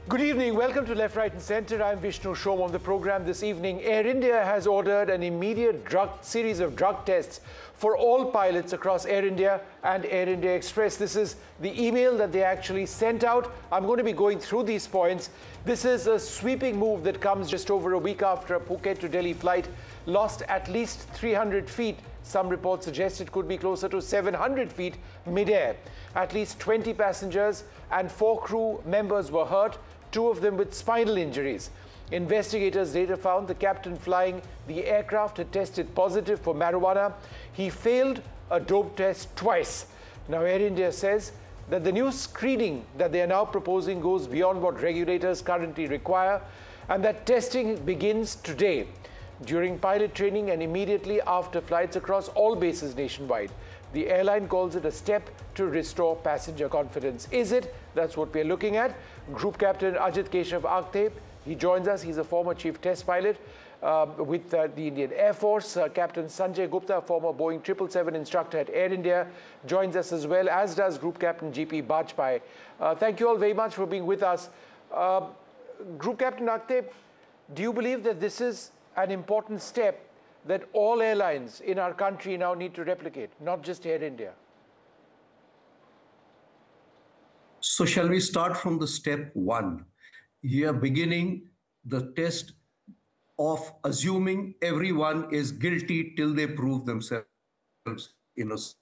Good evening. Welcome to Left, Right and Centre. I'm Vishnu Shom. On the program this evening, Air India has ordered an immediate series of drug tests for all pilots across Air India and Air India Express. This is the email that they actually sent out. I'm going to be going through these points. This is a sweeping move that comes just over a week after a Phuket to Delhi flight lost at least 300 feet. Some reports suggest it could be closer to 700 feet mid-air. At least 20 passengers and 4 crew members were hurt, 2 of them with spinal injuries. Investigators later found the captain flying the aircraft had tested positive for marijuana. He failed a dope test twice. Now, Air India says that the new screening that they are now proposing goes beyond what regulators currently require, and that testing begins today during pilot training and immediately after flights across all bases nationwide. The airline calls it a step to restore passenger confidence. Is it? That's what we're looking at. Group Captain Ajit Keshav Agte, he joins us. He's a former chief test pilot with the Indian Air Force. Captain Sanjay Gupta, former Boeing 777 instructor at Air India, joins us as well, as does Group Captain GP Bajpai. Thank you all very much for being with us. Group Captain Agte, do you believe that this is an important step that all airlines in our country now need to replicate, not just Air India? So shall we start from the step one? We are beginning the test of assuming everyone is guilty till they prove themselves innocent.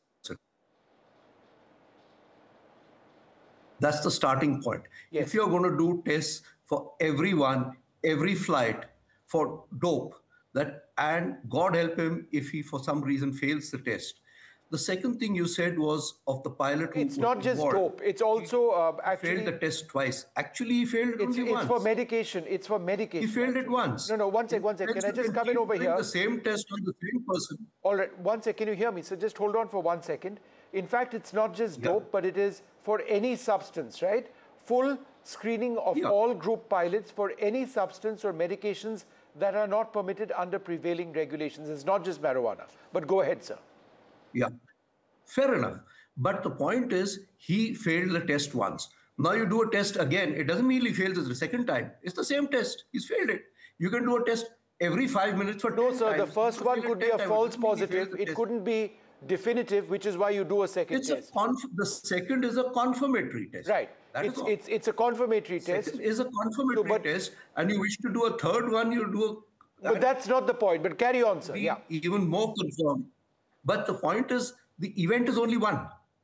That's the starting point. Yes. If you're going to do tests for everyone, every flight for dope, and God help him if he for some reason fails the test. The second thing you said was of the pilot who It's not just dope. It's also actually failed the test twice. Actually, he failed it only once. It's for medication. It's for medication. He failed it once. No, one sec. Can I just come in over here? The same test on the same person. All right, one sec. Can you hear me? So just hold on for 1 second. In fact, it's not just dope, but it is for any substance, right? Full screening of all group pilots for any substance or medications that are not permitted under prevailing regulations. It's not just marijuana. But go ahead, sir. Yeah, fair enough. But the point is, he failed the test once. Now you do a test again. It doesn't mean he fails the second time. It's the same test. He's failed it. You can do a test every 5 minutes for 10 times. No, sir, the first one could be a false positive. It couldn't be definitive, which is why you do a second test. The second is a confirmatory test. Right. It's a confirmatory test. Second is a confirmatory test, and you wish to do a third one, you do a... But that's not the point. But carry on, sir. Yeah. Even more confirmed. But the point is, the event is only one.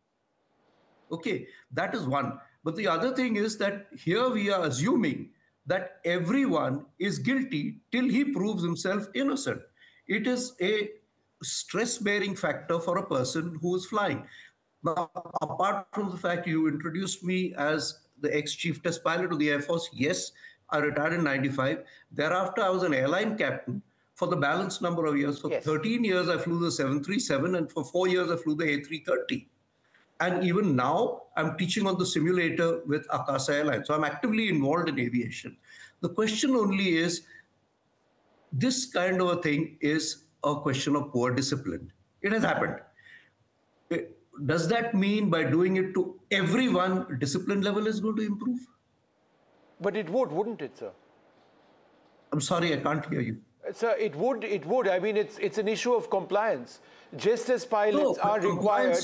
Okay, that is one. But the other thing is that here we are assuming that everyone is guilty till he proves himself innocent. It is a stress-bearing factor for a person who is flying. Now, apart from the fact you introduced me as the ex-chief test pilot of the Air Force, yes, I retired in 95. Thereafter, I was an airline captain for the balanced number of years. For 13 years, I flew the 737, and for 4 years, I flew the A330. And even now, I'm teaching on the simulator with Akasa Airlines. So I'm actively involved in aviation. The question only is, this kind of a thing is a question of poor discipline. It has happened. Does that mean by doing it to everyone, discipline level is going to improve? But it would, wouldn't it, sir? I'm sorry, I can't hear you. Sir, it would. I mean, it's an issue of compliance. Just as pilots are required,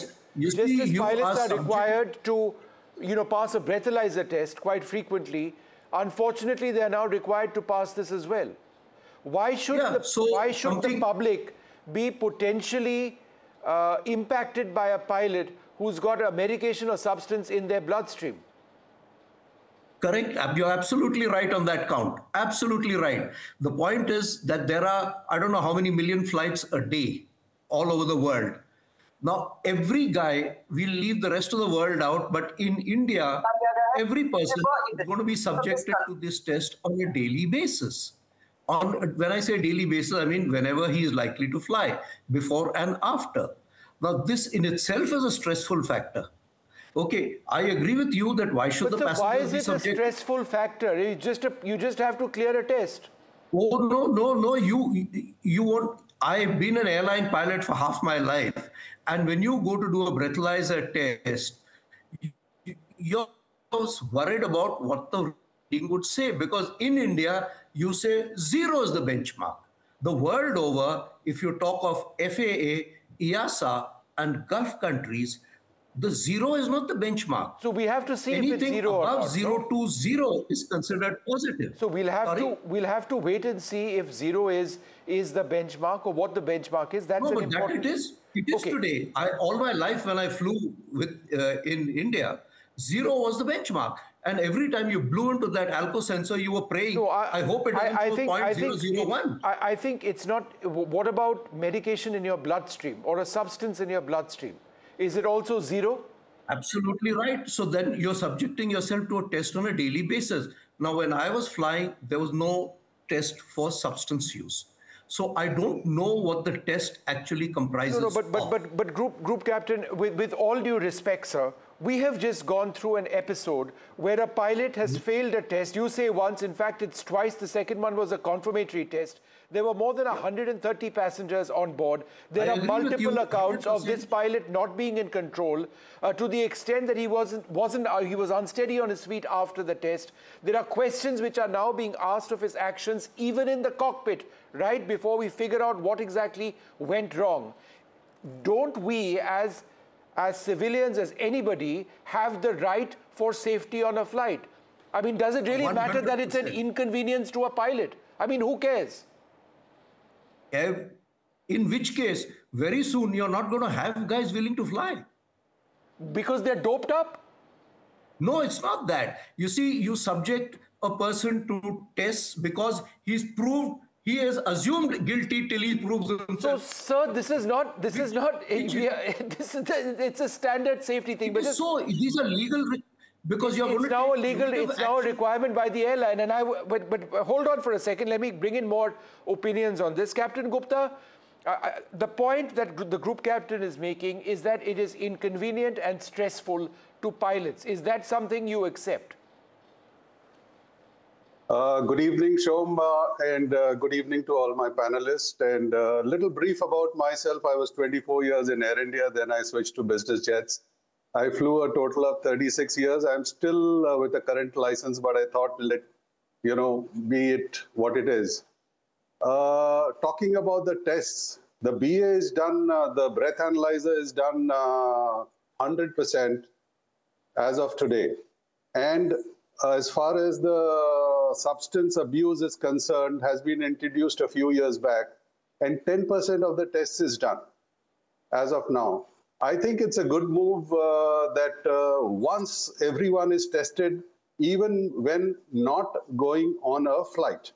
to, pass a breathalyzer test quite frequently, unfortunately, they are now required to pass this as well. Why should the public be potentially impacted by a pilot who's got a medication or substance in their bloodstream? Correct. You're absolutely right on that count. Absolutely right. The point is that there are, I don't know how many million flights a day all over the world. Now, every guy will leave the rest of the world out, but in India, every person is going to be subjected to this test on a daily basis. When I say daily basis, I mean whenever he is likely to fly, before and after. Now, this in itself is a stressful factor. Okay, I agree with you that why should the passenger why is be it subject? A stressful factor? You just have to clear a test. Oh, no. You won't. I've been an airline pilot for half my life. And when you go to do a breathalyzer test, you're worried about what the would say, because in India, you say zero is the benchmark. The world over, if you talk of FAA, EASA, and Gulf countries, the zero is not the benchmark. So we have to see if it's Anything zero or above not. 0 No? to 0 is considered positive. So Sorry? we'll have to wait and see if zero is the benchmark or what the benchmark is. That's No, an but important. that it is. It is Okay. today. All my life when I flew with in India, zero was the benchmark. And every time you blew into that ALCO sensor, you were praying, No, I hope it doesn't show 0.001. I think it's not. What about medication in your bloodstream or a substance in your bloodstream? Is it also zero? Absolutely right. So then you're subjecting yourself to a test on a daily basis. Now, when I was flying, there was no test for substance use. So I don't know what the test actually comprises. No, but group captain, with all due respect, sir, we have just gone through an episode where a pilot has failed a test. You say once, in fact, it's twice. The second one was a confirmatory test. There were more than 130 passengers on board. There are multiple accounts of this pilot not being in control to the extent that he was unsteady on his feet after the test. There are questions which are now being asked of his actions, even in the cockpit, right before we figure out what exactly went wrong. Don't we, as civilians, as anybody, have the right for safety on a flight? I mean, does it really matter that it's an inconvenience to a pilot? I mean, who cares? In which case, very soon you're not going to have guys willing to fly. Because they're doped up? No, it's not that. You see, you subject a person to tests because he is assumed guilty till he proves himself. So, sir, it's a standard safety thing. But so these are legal, because you're going to it's now a requirement by the airline. And but hold on for a second. Let me bring in more opinions on this. Captain Gupta, the point that the group captain is making is that it is inconvenient and stressful to pilots. Is that something you accept? Good evening, Shom, and good evening to all my panelists. And a little brief about myself. I was 24 years in Air India, then I switched to business jets. I flew a total of 36 years. I'm still with a current license, but I thought be it what it is. Talking about the tests, the BA is done, the breath analyzer is done 100% as of today. And as far as the substance abuse is concerned, has been introduced a few years back, and 10% of the tests is done as of now. I think it's a good move that once everyone is tested, even when not going on a flight.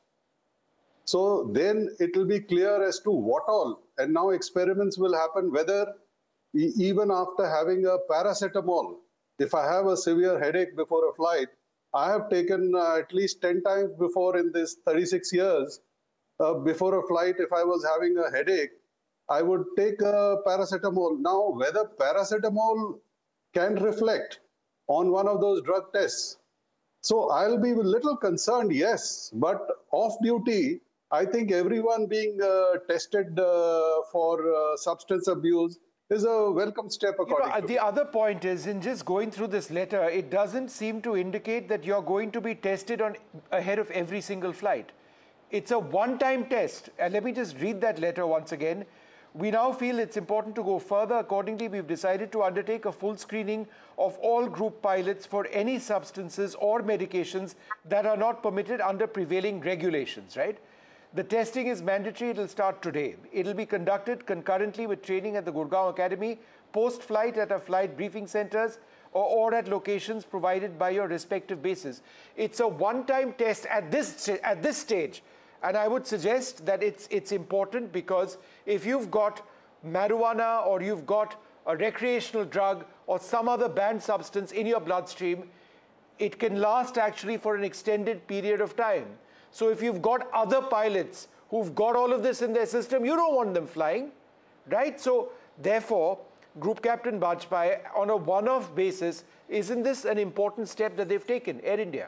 So then it will be clear as to what all, and now experiments will happen whether even after having a paracetamol, if I have a severe headache before a flight, I have taken at least 10 times before in this 36 years, before a flight, if I was having a headache, I would take a paracetamol. Now, whether paracetamol can reflect on one of those drug tests. So I'll be a little concerned, yes, but off duty, I think everyone being tested for substance abuse is a welcome step according to me. The other point is, in just going through this letter, it doesn't seem to indicate that you're going to be tested ahead of every single flight. It's a one-time test. And let me just read that letter once again. We now feel it's important to go further. Accordingly, we've decided to undertake a full screening of all group pilots for any substances or medications that are not permitted under prevailing regulations, right? The testing is mandatory. It'll start today. It'll be conducted concurrently with training at the Gurgaon Academy, post-flight at our flight briefing centers, or at locations provided by your respective bases. It's a one-time test at this stage. And I would suggest that it's important because if you've got marijuana or you've got a recreational drug or some other banned substance in your bloodstream, it can last actually for an extended period of time. So if you've got other pilots who've got all of this in their system, you don't want them flying, right? So therefore, Group Captain Bajpai, on a one-off basis, isn't this an important step that they've taken, Air India?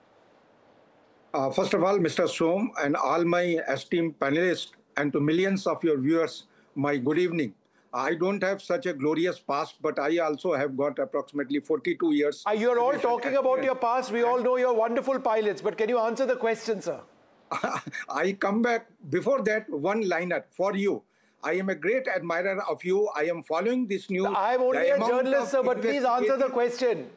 First of all, Mr. Som and all my esteemed panelists and to millions of your viewers, my good evening. I don't have such a glorious past, but I also have got approximately 42 years. You're all talking about your past. We all know you're wonderful pilots, but can you answer the question, sir? I come back before that one-liner for you. I am a great admirer of you. I am following this news. I'm only a journalist, sir, but please answer the question.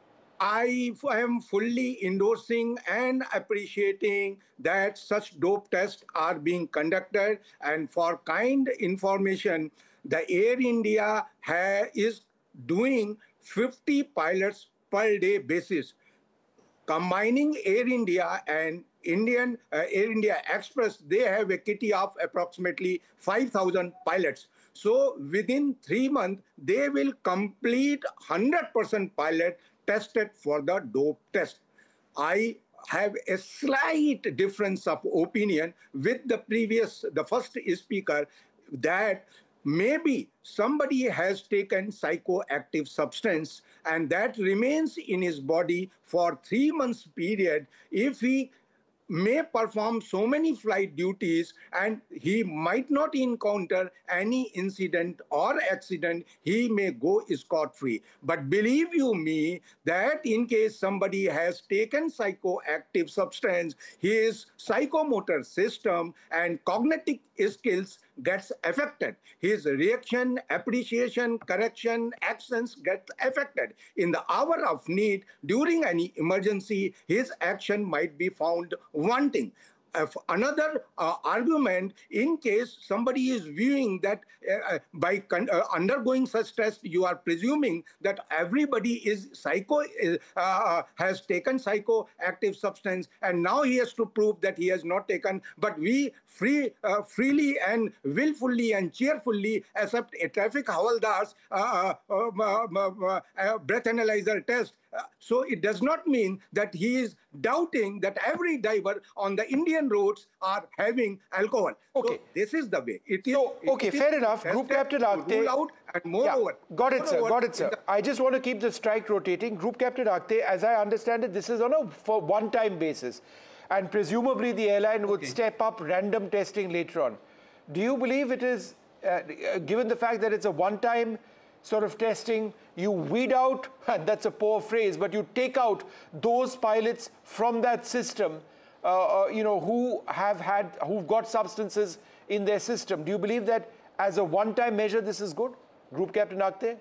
I am fully endorsing and appreciating that such dope tests are being conducted. And for kind information, the Air India is doing 50 pilots per day basis. Combining Air India and Air India Express, they have a kitty of approximately 5,000 pilots. So within 3 months, they will complete 100% pilot tested for the dope test. I have a slight difference of opinion with the first speaker, that maybe somebody has taken psychoactive substance and that remains in his body for 3 months period. If he may perform so many flight duties and he might not encounter any incident or accident, he may go scot-free. But believe you me, that in case somebody has taken psychoactive substance, his psychomotor system and cognitive skills gets affected. His reaction, appreciation, correction, actions get affected. In the hour of need, during any emergency, his action might be found wanting. Another argument, in case somebody is viewing that by undergoing such test, you are presuming that everybody is has taken psychoactive substance, and now he has to prove that he has not taken. But we freely and willfully and cheerfully accept a traffic havaldar's breath analyzer test. So it does not mean that he is doubting that every diver on the Indian roads are having alcohol. Okay. So this is the way. Fair enough. Group Captain Akhte. And moreover, got it, sir. I just want to keep the strike rotating. Group Captain Akhte, as I understand it, this is on a one-time basis. And presumably the airline would step up random testing later on. Do you believe it is, given the fact that it's a one-time sort of testing, you weed out, and that's a poor phrase, but you take out those pilots from that system, who've got substances in their system? Do you believe that as a one-time measure, this is good? Group Captain Akhte?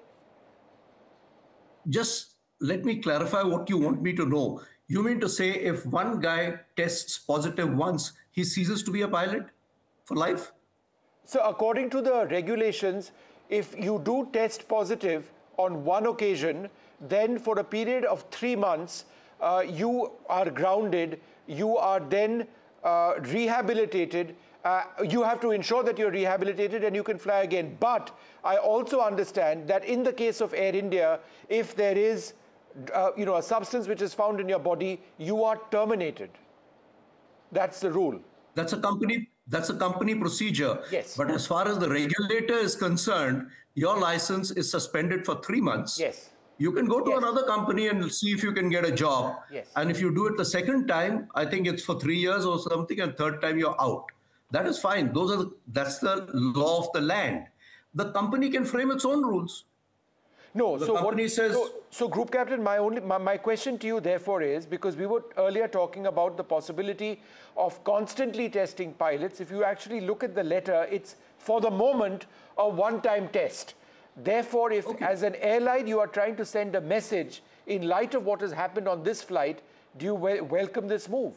Just let me clarify what you want me to know. You mean to say if one guy tests positive once, he ceases to be a pilot for life? So according to the regulations, if you do test positive on one occasion, then for a period of 3 months, you are grounded, you are then rehabilitated. You have to ensure that you're rehabilitated and you can fly again. But I also understand that in the case of Air India, if there is a substance which is found in your body, you are terminated. That's the rule. That's a company procedure. Yes. But as far as the regulator is concerned, your license is suspended for 3 months. Yes. You can go to another company and see if you can get a job. Yes. And if you do it the second time, I think it's for 3 years or something, and third time you're out. That is fine. That's the law of the land. The company can frame its own rules. No, the company says. So, Group Captain, my question to you, therefore, is because we were earlier talking about the possibility of constantly testing pilots. If you actually look at the letter, it's for the moment a one-time test. Therefore, if as an airline you are trying to send a message in light of what has happened on this flight, do you welcome this move?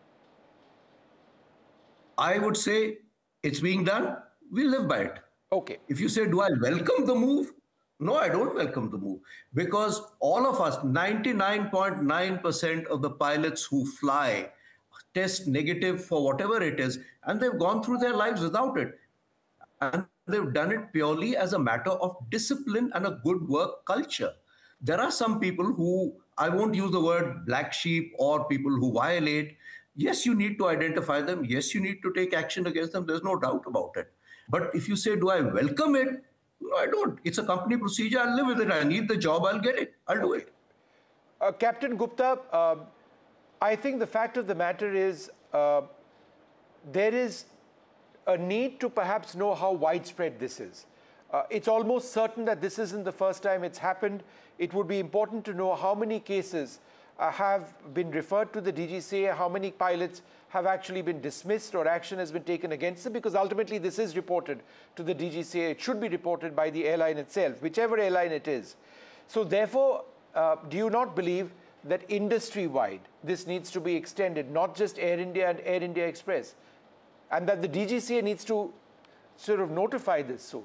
I would say it's being done. We live by it. Okay. If you say, do I welcome the move? No, I don't welcome the move, because all of us, 99.9% of the pilots who fly test negative for whatever it is, and they've gone through their lives without it. And they've done it purely as a matter of discipline and a good work culture. There are some people who, I won't use the word black sheep or people who violate. Yes, you need to identify them. Yes, you need to take action against them. There's no doubt about it. But if you say, do I welcome it? No, I don't. It's a company procedure. I'll live with it. I need the job. I'll get it. I'll do it. Captain Gupta, I think the fact of the matter is there is a need to perhaps know how widespread this is. It's almost certain that this isn't the first time it's happened. It would be important to know how many cases have been referred to the DGCA, how many pilots have actually been dismissed or action has been taken against them, because ultimately this is reported to the DGCA. It should be reported by the airline itself, whichever airline it is. So therefore, do you not believe that industry-wide this needs to be extended, not just Air India and Air India Express, and that the DGCA needs to sort of notify this soon?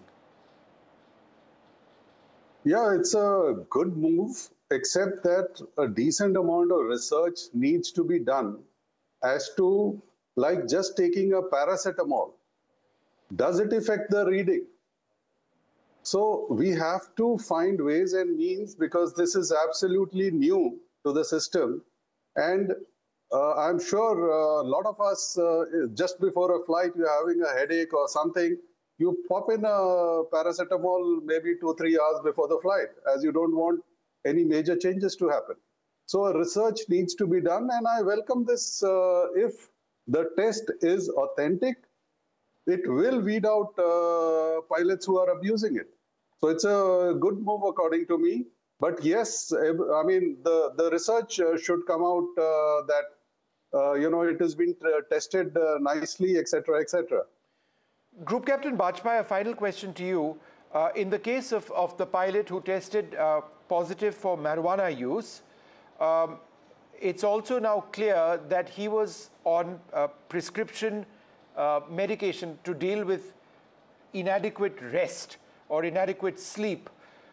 Yeah, it's a good move, except that a decent amount of research needs to be done as to, like just taking a paracetamol, does it affect the reading? So we have to find ways and means, because this is absolutely new to the system. And I'm sure a lot of us, just before a flight, you're having a headache or something, you pop in a paracetamol maybe 2-3 hours before the flight, as you don't want any major changes to happen. So research needs to be done, and I welcome this. If the test is authentic, it will weed out pilots who are abusing it. So it's a good move according to me. But yes, I mean, the research should come out that, it has been tested nicely, etc., etc. Group Captain Bajpai, a final question to you. In the case of the pilot who tested positive for marijuana use, it's also now clear that he was on prescription medication to deal with inadequate rest or inadequate sleep.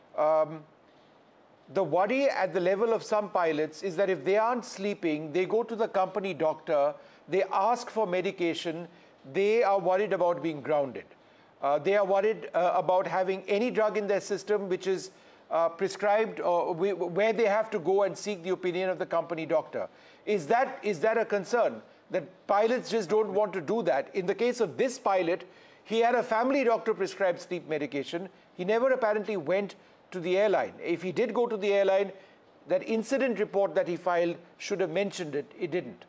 The worry at the level of some pilots is that if they aren't sleeping, they go to the company doctor, they ask for medication, they are worried about being grounded. They are worried about having any drug in their system which is prescribed, or where they have to go and seek the opinion of the company doctor. Is that a concern, that pilots just don't want to do that? In the case of this pilot, he had a family doctor prescribe sleep medication. He never apparently went to the airline. If he did go to the airline, that incident report that he filed should have mentioned it. It didn't.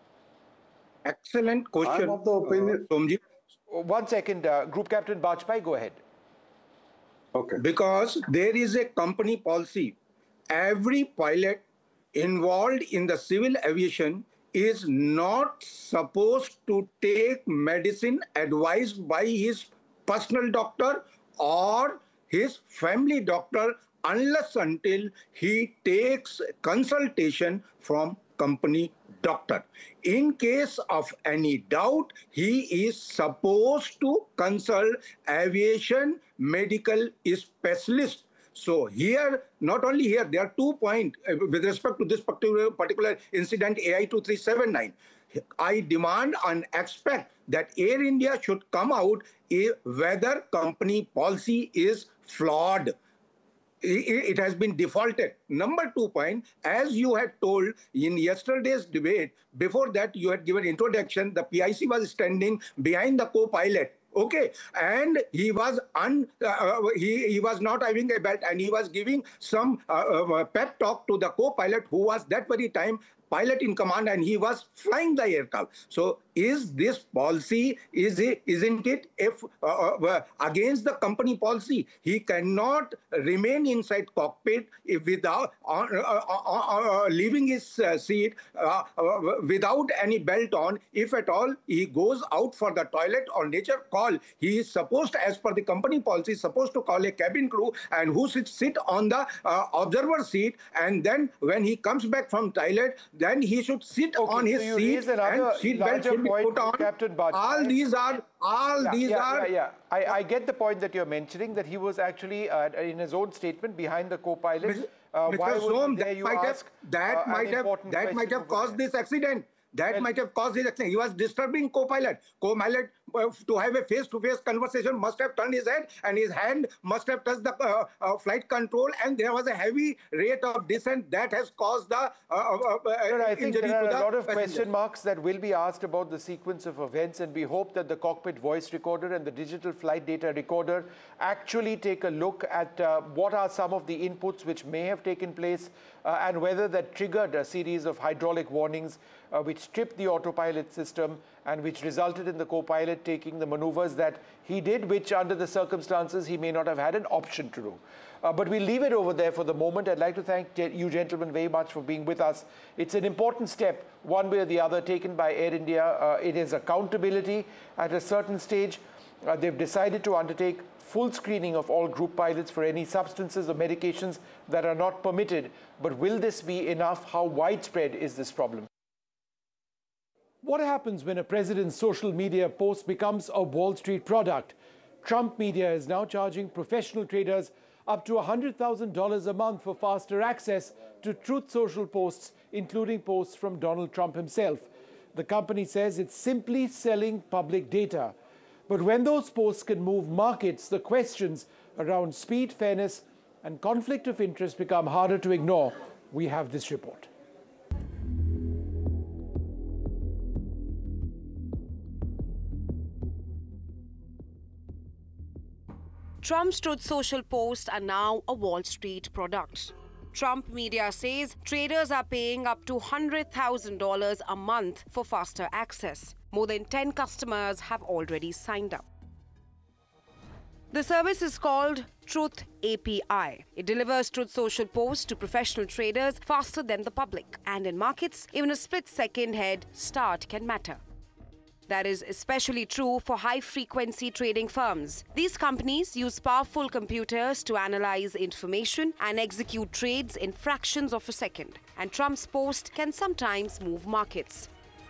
Excellent question. I'm of the opinion. Somji. 1 second, Group Captain Bajpai, go ahead. Okay. Because there is a company policy. Every pilot involved in the civil aviation is not supposed to take medicine advised by his personal doctor or his family doctor unless until he takes consultation from company doctor. In case of any doubt, he is supposed to consult aviation medical specialist. So here, not only here, there are 2 points with respect to this particular incident, AI 2379. I demand and expect that Air India should come out whether company policy is flawed. It has been defaulted. Number 2 point, as you had told in yesterday's debate, before that you had given introduction, the PIC was standing behind the co-pilot. Okay, and he was he was not having a belt, and he was giving some pep talk to the co-pilot, who was that very time pilot in command, and he was flying the aircraft. So is this policy, isn't it if against the company policy? He cannot remain inside cockpit without leaving his seat without any belt on. If at all he goes out for the toilet or nature call, he is supposed, as per the company policy, supposed to call a cabin crew and who sit on the observer seat, and then when he comes back from toilet, then he should sit on his seat and seat belt should be put on. Captain Bajpai. I get the point that you're mentioning, that he was actually in his own statement behind the co-pilot. Mr. Som, that might have caused this accident. That might have caused his accident. He was disturbing co-pilot. Co-pilot, to have a face-to-face conversation, must have turned his head, and his hand must have touched the flight control, and there was a heavy rate of descent that has caused the I think injury there are to the a lot of passengers. question marks that will be asked about the sequence of events, and we hope that the cockpit voice recorder and the digital flight data recorder actually take a look at what are some of the inputs which may have taken place and whether that triggered a series of hydraulic warnings which tripped the autopilot system and which resulted in the co-pilot taking the maneuvers that he did, which under the circumstances he may not have had an option to do. But we'll leave it over there for the moment. I'd like to thank you gentlemen very much for being with us. It's an important step, one way or the other, taken by Air India. It is accountability at a certain stage. They've decided to undertake full screening of all group pilots for any substances or medications that are not permitted. But will this be enough? How widespread is this problem? What happens when a president's social media post becomes a Wall Street product? Trump Media is now charging professional traders up to $100,000 a month for faster access to Truth Social posts, including posts from Donald Trump himself. The company says it's simply selling public data. But when those posts can move markets, the questions around speed, fairness, and conflict of interest become harder to ignore. We have this report. Trump's Truth Social posts are now a Wall Street product. Trump Media says traders are paying up to $100,000 a month for faster access. More than 10 customers have already signed up. The service is called Truth API. It delivers Truth Social posts to professional traders faster than the public. And in markets, even a split-second head start can matter. That is especially true for high-frequency trading firms. These companies use powerful computers to analyze information and execute trades in fractions of a second. And Trump's post can sometimes move markets.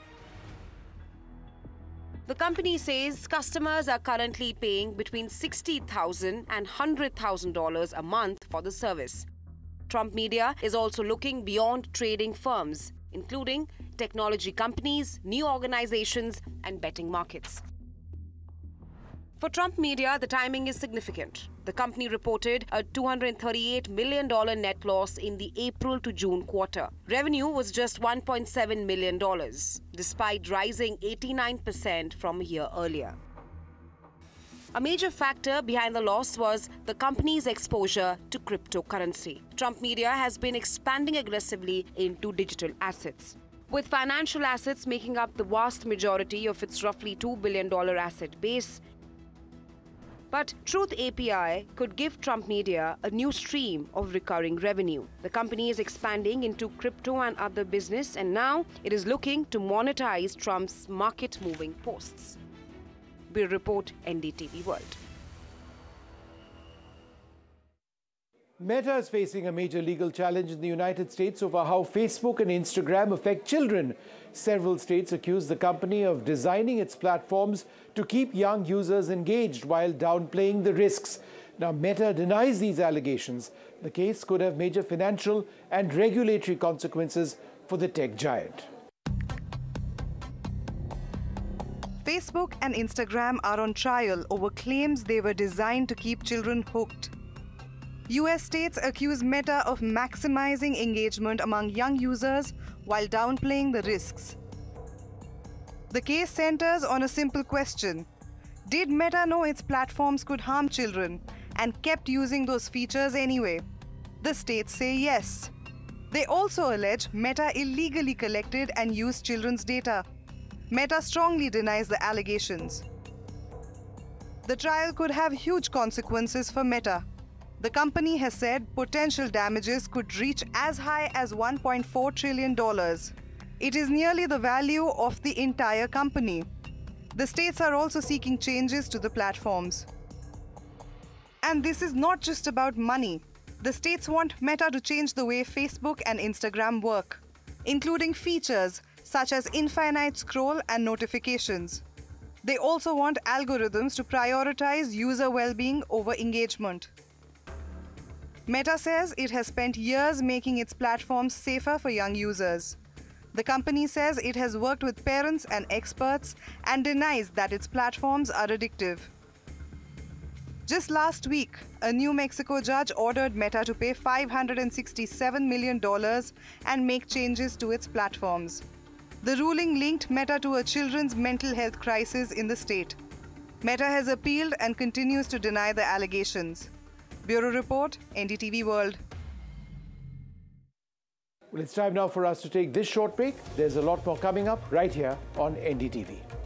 The company says customers are currently paying between $60,000 and $100,000 a month for the service. Trump Media is also looking beyond trading firms, including technology companies, new organizations, and betting markets. For Trump Media, the timing is significant. The company reported a $238 million net loss in the April to June quarter. Revenue was just $1.7 million, despite rising 89% from a year earlier. A major factor behind the loss was the company's exposure to cryptocurrency. Trump Media has been expanding aggressively into digital assets, with financial assets making up the vast majority of its roughly $2 billion asset base. But Truth API could give Trump Media a new stream of recurring revenue. The company is expanding into crypto and other business, and now it is looking to monetize Trump's market-moving posts. Bureau Report, NDTV World. Meta is facing a major legal challenge in the United States over how Facebook and Instagram affect children. Several states accuse the company of designing its platforms to keep young users engaged while downplaying the risks. Now, Meta denies these allegations. The case could have major financial and regulatory consequences for the tech giant. Facebook and Instagram are on trial over claims they were designed to keep children hooked. US states accuse Meta of maximizing engagement among young users while downplaying the risks. The case centers on a simple question: did Meta know its platforms could harm children and kept using those features anyway? The states say yes. They also allege Meta illegally collected and used children's data. Meta strongly denies the allegations. The trial could have huge consequences for Meta. The company has said potential damages could reach as high as $1.4 trillion. It is nearly the value of the entire company. The states are also seeking changes to the platforms. And this is not just about money. The states want Meta to change the way Facebook and Instagram work, including features such as infinite scroll and notifications. They also want algorithms to prioritize user well-being over engagement. Meta says it has spent years making its platforms safer for young users. The company says it has worked with parents and experts and denies that its platforms are addictive. Just last week, a New Mexico judge ordered Meta to pay $567 million and make changes to its platforms. The ruling linked Meta to a children's mental health crisis in the state. Meta has appealed and continues to deny the allegations. Bureau Report, NDTV World. Well, it's time now for us to take this short break. There's a lot more coming up right here on NDTV.